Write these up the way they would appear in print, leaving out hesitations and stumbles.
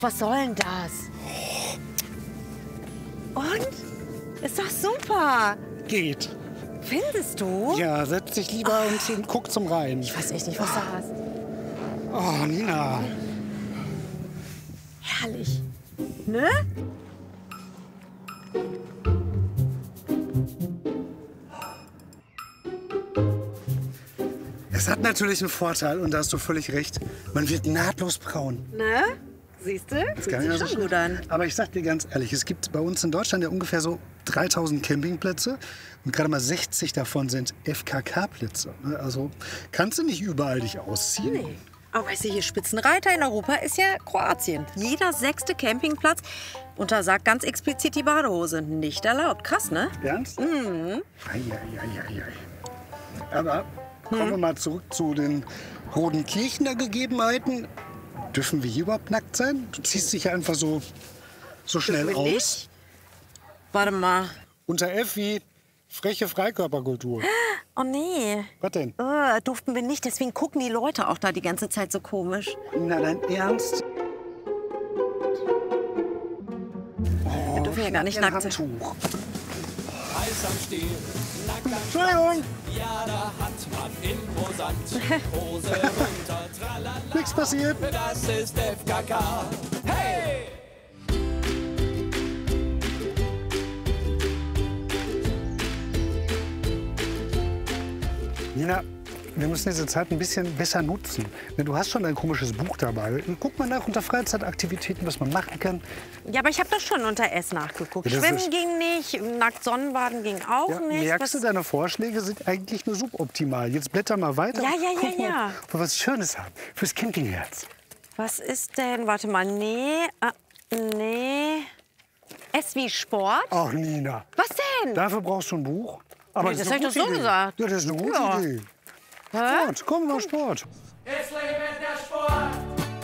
Was soll denn das? Und? Ist doch super. Geht. Findest du? Ja, setz dich lieber und guck zum Rhein. Ich weiß echt nicht, was da ist. Oh, Nina. Herrlich. Ne? Es hat natürlich einen Vorteil, und da hast du völlig recht. Man wird nahtlos braun. Ne? Siehst du? Das kann ja Sieht schon gut an. Aber ich sag dir ganz ehrlich, es gibt bei uns in Deutschland ja ungefähr so 3000 Campingplätze. Und gerade mal 60 davon sind FKK-Plätze. Also kannst du nicht überall dich ausziehen. Nee. Aber weißt du, hier Spitzenreiter in Europa ist ja Kroatien. Jeder 6. Campingplatz untersagt ganz explizit die Badehose. Nicht erlaubt. Krass, ne? Ernst? Mhm. Aber kommen wir mal zurück zu den Rodenkirchener Gegebenheiten. Dürfen wir hier überhaupt nackt sein? Du ziehst dich ja einfach so schnell Dürfen wir aus. nicht? Warte mal. Unter F wie freche Freikörperkultur. Oh nee. Was denn? Durften wir nicht, deswegen gucken die Leute auch da die ganze Zeit so komisch. Na, dein Ernst? Wir dürfen ja gar nicht nackt sein. Handtuch. Eis am Stiel, nackt am Entschuldigung, Ja, da hat man imposant. Hose runter, tralala. nichts passiert. Das ist FKK. Hey! Nina, wir müssen diese Zeit ein bisschen besser nutzen. Denn du hast schon ein komisches Buch dabei. Guck mal nach unter Freizeitaktivitäten, was man machen kann. Ja, aber ich habe das schon unter S nachgeguckt. Ja, das Schwimmen ist- ging nicht, nackt Sonnenbaden ging auch Ja, nicht. merkst du, deine Vorschläge sind eigentlich nur suboptimal. Jetzt blätter mal weiter. Ja, ja, ja, Guck mal, ja. ob wir was Schönes haben. Fürs Campingherz. Was ist denn? Warte mal, nee. Nee. S wie Sport? Ach, Nina. Was denn? Dafür brauchst du ein Buch. Aber Nee, ist das eine hab ich doch gute so Idee. gesagt. Ja, das ist eine gute Ja. Idee. Hä? Sport, komm mal Sport. Es lebt der Sport.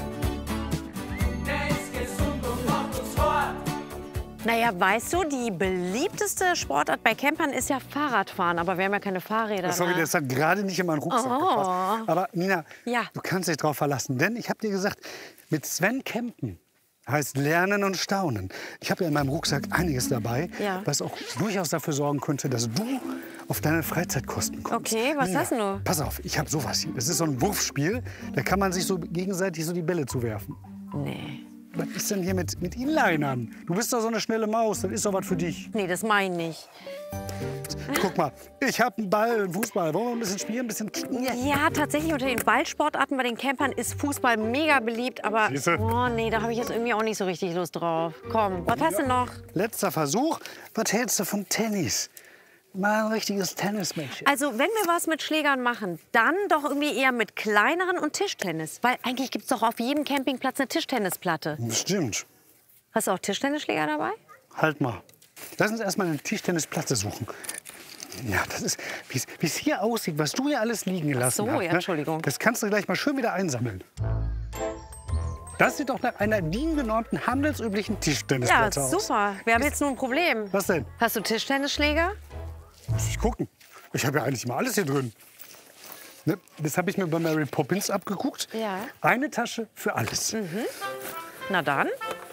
Der ist gesund und macht uns fort. Naja, weißt du, die beliebteste Sportart bei Campern ist ja Fahrradfahren. Aber wir haben ja keine Fahrräder. Sorry, ne? das hat gerade nicht in meinen Rucksack gepasst. Aber Nina, Ja. du kannst dich drauf verlassen. Denn ich habe dir gesagt, mit Sven campen heißt lernen und staunen. Ich habe ja in meinem Rucksack einiges dabei, Ja. was auch durchaus dafür sorgen könnte, dass du auf deine Freizeitkosten kommst. Okay, was Nina, hast du? Pass auf, ich habe sowas hier. Das ist so ein Wurfspiel. Da kann man sich so gegenseitig so die Bälle zuwerfen. Nee. Was ist denn hier mit Inlinern? Du bist doch so eine schnelle Maus. Das ist doch was für dich. Nee, das meine ich nicht. Guck mal, ich habe einen Ball, einen Fußball. Wollen wir ein bisschen spielen, ein bisschen kicken? Ja, tatsächlich unter den Ballsportarten bei den Campern ist Fußball mega beliebt. Aber Siehste? oh nee, da habe ich jetzt irgendwie auch nicht so richtig Lust drauf. Komm, was hast du noch? Letzter Versuch. Was hältst du von Tennis? Mal ein richtiges Tennismatch. Also, wenn wir was mit Schlägern machen, dann doch irgendwie eher mit kleineren und Tischtennis. Weil eigentlich gibt es doch auf jedem Campingplatz eine Tischtennisplatte. Stimmt. Hast du auch Tischtennisschläger dabei? Halt mal. Lass uns erstmal eine Tischtennisplatte suchen. Ja, das ist, wie es hier aussieht, was du hier alles liegen gelassen so, hast. ja, ne? Entschuldigung. Das kannst du gleich mal schön wieder einsammeln. Das sieht doch nach einer DIN-genormten, handelsüblichen Ja, Tischtennisplatte aus. super. Wir haben jetzt nur ein Problem. Was denn? Hast du Tischtennisschläger? Muss ich gucken. Ich habe ja eigentlich mal alles hier drin. Ne? Das habe ich mir bei Mary Poppins abgeguckt. Ja. Eine Tasche für alles. Na dann.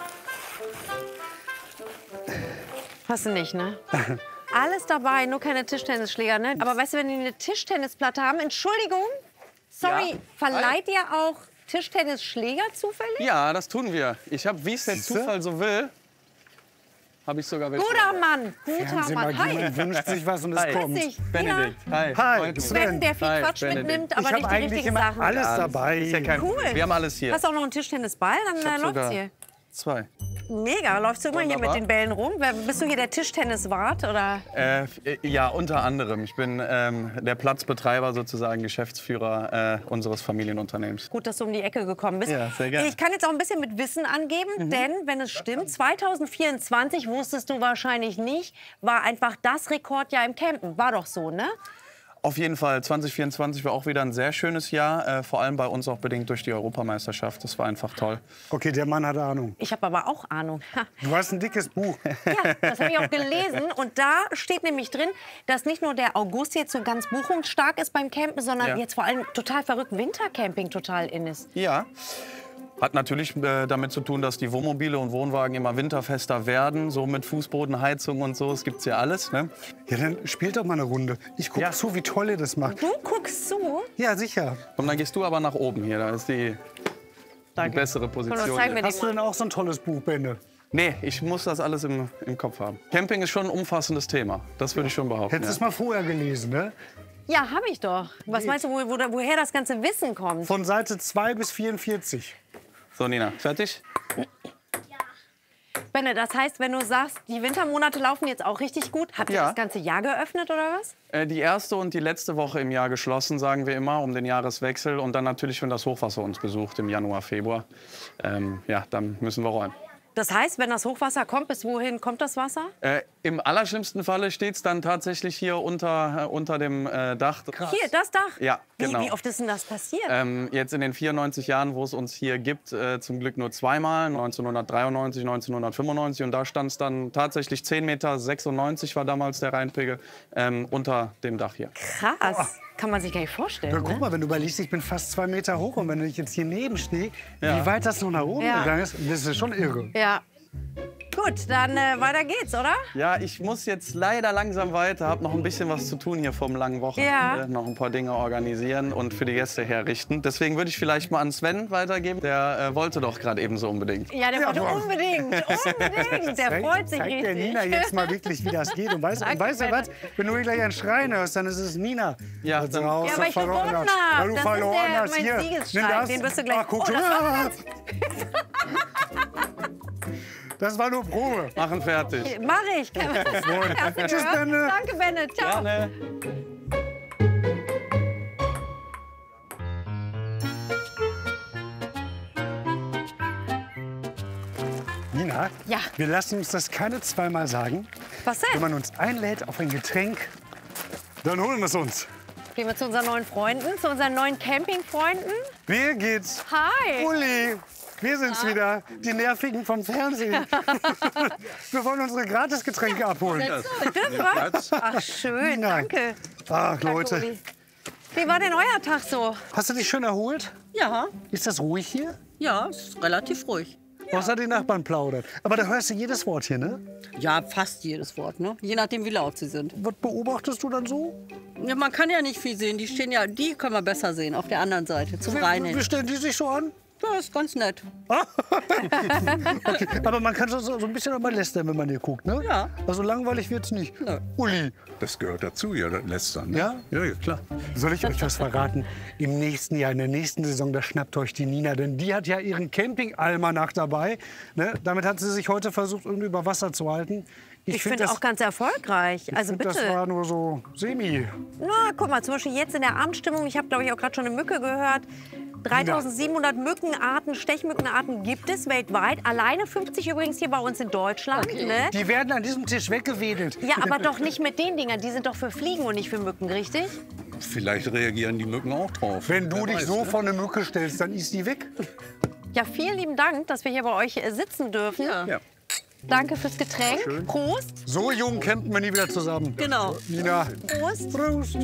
Hast du nicht, ne? Alles dabei, nur keine Tischtennisschläger, ne? Aber weißt du, wenn die eine Tischtennisplatte haben, Entschuldigung, sorry, Ja. verleiht ihr auch Tischtennisschläger zufällig? Ja, das tun wir. Ich habe, wie es der Siehste? Zufall so will, habe ich sogar welche. Guter Mann, guter Mann. Fernsehmagie, Hi. man wünscht sich was und es Hi. kommt. Grüß dich. Benedikt. Hi. Hi, Freut mich. Sven. Sven, der viel Hi, Quatsch Benedikt. mitnimmt, aber Ich habe nicht die eigentlich richtigen immer Sachen. alles Ja, dabei. Ist ja kein Cool. Wir haben alles hier. Hast du auch noch einen Tischtennisball? Dann hab läuft's sogar- hier. 2. Mega. Läufst du immer hier mit Wunderbar. den Bällen rum? Bist du hier der Tischtenniswart? Oder? Ja, unter anderem. Ich bin der Platzbetreiber, sozusagen Geschäftsführer unseres Familienunternehmens. Gut, dass du um die Ecke gekommen bist. Ja, sehr gerne. Ich kann jetzt auch ein bisschen mit Wissen angeben, denn wenn es stimmt, 2024, wusstest du wahrscheinlich nicht, war einfach das Rekordjahr im Campen. War doch so, ne? Auf jeden Fall, 2024 war auch wieder ein sehr schönes Jahr. Vor allem bei uns auch bedingt durch die Europameisterschaft. Das war einfach toll. Okay, der Mann hat Ahnung. Ich habe aber auch Ahnung. Ha. Du hast ein dickes Buch. Ja, das habe ich auch gelesen. Und da steht nämlich drin, dass nicht nur der August jetzt so ganz buchungsstark ist beim Campen, sondern Ja. jetzt vor allem total verrückt Wintercamping total in ist. Ja. Hat natürlich damit zu tun, dass die Wohnmobile und Wohnwagen immer winterfester werden, so mit Fußbodenheizung und so, es gibt's ja alles. Ne? Ja, dann spielt doch mal eine Runde. Ich gucke Ja. zu, wie toll ihr das macht. Du guckst zu? Ja, sicher. Komm, dann gehst du aber nach oben hier, da ist die bessere Komm, das Position. zeigen wir dir Hast du denn auch so ein tolles Buch, Benne? Nee, ich muss das alles im Kopf haben. Camping ist schon ein umfassendes Thema, das würde ich schon behaupten. Hättest du es Ja. mal vorher gelesen, ne? Ja, habe ich doch. Was meinst du, woher das ganze Wissen kommt? Von Seite 2 bis 44. So, Nina, fertig? Benne, das heißt, wenn du sagst, die Wintermonate laufen jetzt auch richtig gut, habt ihr Ja. das ganze Jahr geöffnet oder was? Die erste und die letzte Woche im Jahr geschlossen, sagen wir immer, um den Jahreswechsel. Und dann natürlich, wenn das Hochwasser uns besucht im Januar, Februar. Ja, dann müssen wir räumen. Das heißt, wenn das Hochwasser kommt, bis wohin kommt das Wasser? Im allerschlimmsten Falle steht es dann tatsächlich hier unter dem Dach. Hier, das Dach? Ja, genau. Wie oft ist denn das passiert? Jetzt in den 94 Jahren, wo es uns hier gibt, zum Glück nur zweimal, 1993, 1995. Und da stand es dann tatsächlich 10,96 Meter war damals der Rheinpegel unter dem Dach hier. Krass. Kann man sich gar nicht vorstellen. Ja, Ne? guck mal, wenn du überlegst, ich bin fast 2 Meter hoch und wenn ich jetzt hier neben stehe, Ja. wie weit das noch nach oben Ja. gegangen ist, das ist schon irre. Ja. Gut, dann weiter geht's, oder? Ja, ich muss jetzt leider langsam weiter. Habe noch ein bisschen was zu tun hier vom langen Wochenende. Ja. Noch ein paar Dinge organisieren und für die Gäste herrichten. Deswegen würde ich vielleicht mal an Sven weitergeben. Der wollte doch gerade eben so unbedingt. Ja, der wollte aber- unbedingt. Der freut sich Zeig der richtig. Nina jetzt mal wirklich, wie das geht. Und weißt Danke, du was? Benne. Wenn du hier gleich einen Schreien hörst, dann ist es Nina. Ja, Also dann- raus, Ja, weil ich verloren gewonnen hast. hab. Weil du Das ist verloren der- hast. mein Hier, Siegesschrei. nimm das. Den wirst du gleich- Ach, guck, Oh, das war das war nur Probe. Machen fertig. Mach ich. Tschüss, Benne. Danke, Benne. Ciao. Gerne. Nina, Ja. wir lassen uns das keine zweimal sagen. Was Wenn denn? man uns einlädt auf ein Getränk, dann holen wir es uns. Gehen wir zu unseren neuen Freunden, zu unseren neuen Campingfreunden. Wie geht's? Hi. Uli, wir sind's wieder, die Nervigen vom Fernsehen. Wir wollen unsere Gratisgetränke abholen. Dürfen wir? Ach, schön. Nina. Danke. Ach, Danke, Leute, Uli. Wie war denn euer Tag so? hast du dich schön erholt? Ja, Ist das ruhig hier? ja, ist relativ ruhig. Außer die Nachbarn plaudern. Aber da hörst du jedes Wort hier, ne? Ja, fast jedes Wort, ne? Je nachdem, wie laut sie sind. Was beobachtest du dann so? Ja, man kann ja nicht viel sehen. Die stehen ja, die können wir besser sehen auf der anderen Seite, zum Rhein Wie hin. stellen die sich so an? Ja, ist ganz nett. Okay. Aber man kann so ein bisschen auch mal lästern, wenn man hier guckt, ne? Ja. Also langweilig wird's nicht. Nö. Uli, Das gehört dazu, ja, das Lästern. Ne? Ja? Ja, klar. soll ich euch was verraten? Im nächsten Jahr, in der nächsten Saison, da schnappt euch die Nina. Denn die hat ja ihren Camping-Almanach dabei. Ne? Damit hat sie sich heute versucht, irgendwie über Wasser zu halten. Ich finde auch ganz erfolgreich. Also Das bitte. war nur so semi. Na, guck mal, zum Beispiel jetzt in der Abendstimmung, ich habe, glaube ich, auch gerade schon eine Mücke gehört. 3700 Mückenarten, Stechmückenarten gibt es weltweit. Alleine 50 übrigens hier bei uns in Deutschland. Ne? Die werden an diesem Tisch weggewedelt. Ja, aber doch nicht mit den Dingern. Die sind doch für Fliegen und nicht für Mücken, richtig? Vielleicht reagieren die Mücken auch drauf. Wenn du Wer dich weiß, so ne? vor eine Mücke stellst, dann ist die weg. Ja, vielen lieben Dank, dass wir hier bei euch sitzen dürfen. Ja. Danke fürs Getränk. Prost. So jung campen wir nie wieder zusammen. Genau. Nina, Prost. Prost.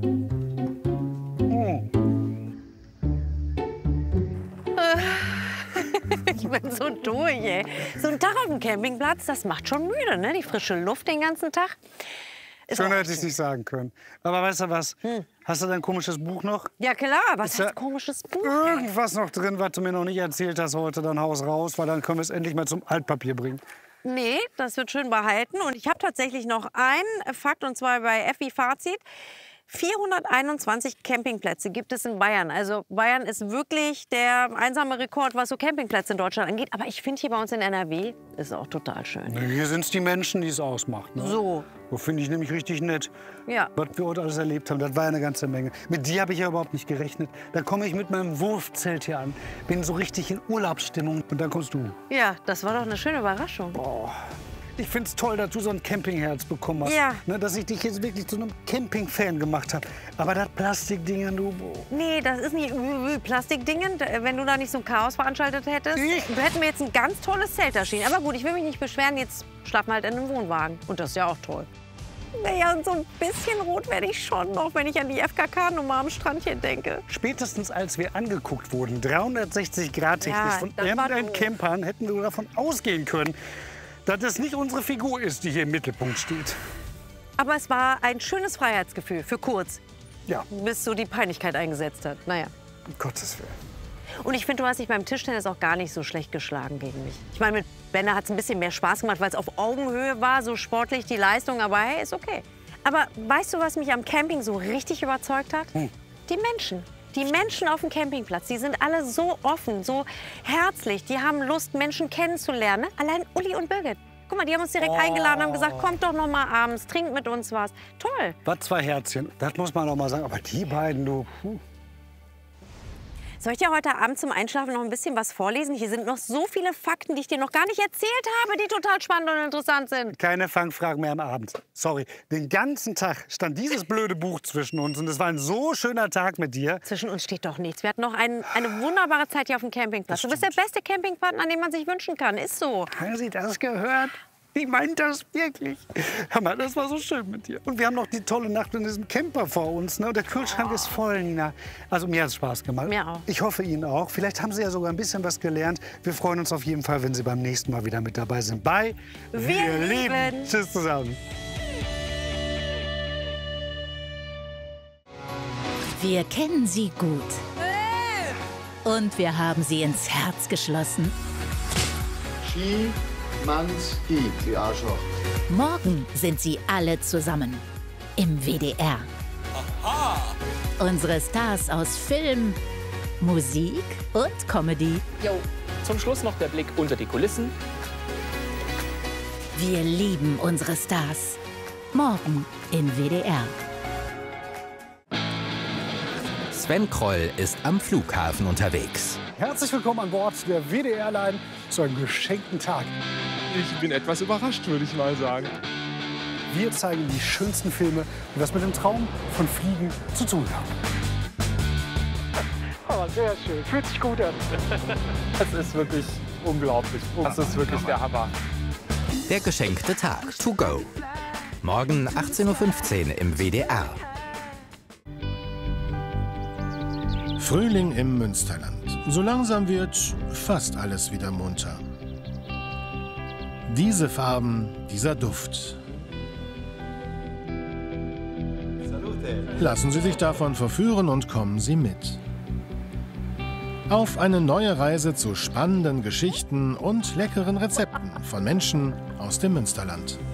Ich bin so durch, ey. So ein Tag auf dem Campingplatz, das macht schon müde, ne? Die frische Luft den ganzen Tag. Ist Schöner auch hätte ich es nicht sagen können. Aber weißt du was? Hast du dein komisches Buch noch? Ja klar, was ja heißt komisches Buch? Irgendwas noch drin, was du mir noch nicht erzählt hast heute, dann haus raus, weil dann können wir es endlich mal zum Altpapier bringen. Nee, das wird schön behalten. Und ich habe tatsächlich noch einen Fakt, und zwar bei FI Fazit. 421 Campingplätze gibt es in Bayern. Also Bayern ist wirklich der einsame Rekord, was so Campingplätze in Deutschland angeht. Aber ich finde hier bei uns in NRW ist auch total schön. Hier sind es die Menschen, die es ausmacht. Ne? So, Das finde ich nämlich richtig nett. ja. Was wir heute alles erlebt haben, das war ja eine ganze Menge. Mit dir habe ich ja überhaupt nicht gerechnet. Da komme ich mit meinem Wurfzelt hier an, bin so richtig in Urlaubsstimmung und dann kommst du. Ja, das war doch eine schöne Überraschung. Ich finde es toll, dass du so ein Campingherz bekommen hast. Ja. Ne, dass ich dich jetzt wirklich zu einem Camping-Fan gemacht habe. Aber das Plastikding, du... Nee, das ist nicht Plastikdingen. Wenn du da nicht so ein Chaos veranstaltet hättest, hätten wir jetzt ein ganz tolles Zelt erschienen. Aber gut, ich will mich nicht beschweren. Jetzt schlafen wir halt in einem Wohnwagen. Und das ist ja auch toll. Naja, und so ein bisschen rot werde ich schon noch, wenn ich an die FKK-Nummer am Strand hier denke. Spätestens als wir angeguckt wurden, 360-Grad-Technik Ja, von das war irgendeinen doof. Campern, hätten wir davon ausgehen können, dass es nicht unsere Figur ist, die hier im Mittelpunkt steht. Aber es war ein schönes Freiheitsgefühl für kurz, Ja, bis so die Peinlichkeit eingesetzt hat. Naja. um Gottes Willen. Und ich finde, du hast dich beim Tischtennis auch gar nicht so schlecht geschlagen gegen mich. Ich meine, mit Benne hat es ein bisschen mehr Spaß gemacht, weil es auf Augenhöhe war, so sportlich die Leistung. Aber hey, ist okay. Aber weißt du, was mich am Camping so richtig überzeugt hat? Die Menschen. Die Menschen auf dem Campingplatz, die sind alle so offen, so herzlich. Die haben Lust, Menschen kennenzulernen. Ne? Allein Uli und Birgit. Guck mal, die haben uns direkt eingeladen, haben gesagt, kommt doch noch mal abends, trinkt mit uns was. Toll. Was zwei Herzchen, das muss man noch mal sagen. Aber die beiden, du. Soll ich dir heute Abend zum Einschlafen noch ein bisschen was vorlesen? Hier sind noch so viele Fakten, die ich dir noch gar nicht erzählt habe, die total spannend und interessant sind. Keine Fangfragen mehr am Abend. Sorry, den ganzen Tag stand dieses blöde Buch zwischen uns. Und es war ein so schöner Tag mit dir. Zwischen uns steht doch nichts. Wir hatten noch eine wunderbare Zeit hier auf dem Campingplatz. Du bist der beste Campingpartner, den man sich wünschen kann. Ist so. Haben Sie das gehört? Ich meine das wirklich. Hör mal, das war so schön mit dir. Und wir haben noch die tolle Nacht in diesem Camper vor uns. Ne? Und der Kühlschrank ist voll, Nina. Also mir hat es Spaß gemacht. Mir auch. Ich hoffe, Ihnen auch. Vielleicht haben Sie ja sogar ein bisschen was gelernt. Wir freuen uns auf jeden Fall, wenn Sie beim nächsten Mal wieder mit dabei sind. Bei Wir lieben. Tschüss zusammen. Wir kennen sie gut. Und wir haben sie ins Herz geschlossen. Schimanski, die Arschloch. Morgen sind sie alle zusammen. Im WDR. Unsere Stars aus Film, Musik und Comedy. Zum Schluss noch der Blick unter die Kulissen. Wir lieben unsere Stars. Morgen im WDR. Sven Kroll ist am Flughafen unterwegs. Herzlich willkommen an Bord der WDR-Line zu einem geschenkten Tag. Ich bin etwas überrascht, würde ich mal sagen. Wir zeigen die schönsten Filme, die was mit dem Traum von Fliegen zu tun haben. Aber sehr schön, fühlt sich gut an. Das ist wirklich unglaublich. Das ist wirklich der Hammer. Der geschenkte Tag to go. Morgen 18:15 Uhr im WDR. Frühling im Münsterland. So langsam wird fast alles wieder munter. Diese Farben, dieser Duft. Lassen Sie sich davon verführen und kommen Sie mit. Auf eine neue Reise zu spannenden Geschichten und leckeren Rezepten von Menschen aus dem Münsterland.